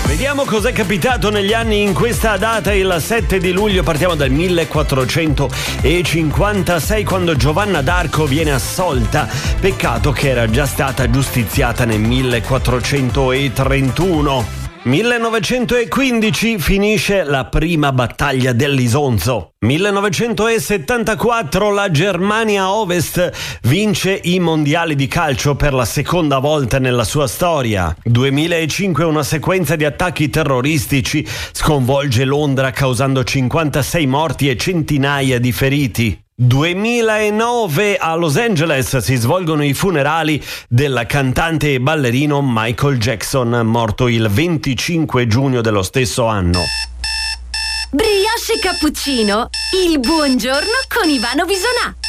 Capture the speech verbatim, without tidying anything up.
Vediamo cos'è capitato negli anni in questa data, il sette di luglio. Partiamo dal millequattrocentocinquantasei, quando Giovanna d'Arco viene assolta. Peccato che era già stata giustiziata nel millequattrocentotrentuno. millenovecentoquindici finisce la prima battaglia dell'Isonzo. millenovecentosettantaquattro la Germania Ovest vince i mondiali di calcio per la seconda volta nella sua storia. duemilacinque una sequenza di attacchi terroristici sconvolge Londra causando cinquantasei morti e centinaia di feriti. duemilanove a Los Angeles si svolgono i funerali del cantante e ballerino Michael Jackson, morto il venticinque giugno dello stesso anno. Brioche cappuccino, il buongiorno con Ivano Bisonà.